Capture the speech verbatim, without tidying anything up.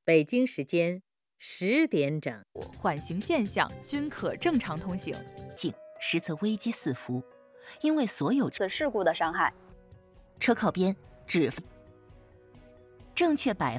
北京时间十点整， 缓行现象均可正常通行。 竟实则危机四伏，因为所有此事故的伤害， 车靠边只正确摆